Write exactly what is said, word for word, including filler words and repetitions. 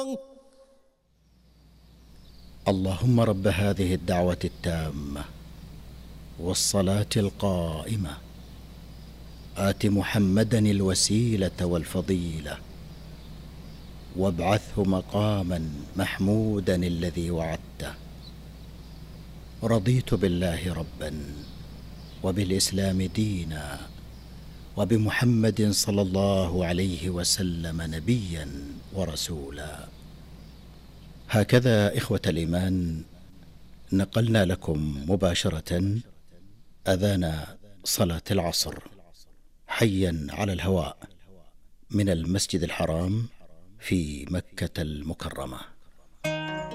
اللهم رب هذه الدعوة التامة والصلاة القائمة آت محمدا الوسيلة والفضيلة وابعثه مقاما محمودا الذي وعدته. رضيت بالله ربا وبالإسلام دينا وبمحمد صلى الله عليه وسلم نبيا ورسولا. هكذا إخوة الإيمان نقلنا لكم مباشرة أذان صلاة العصر حيا على الهواء من المسجد الحرام في مكة المكرمة.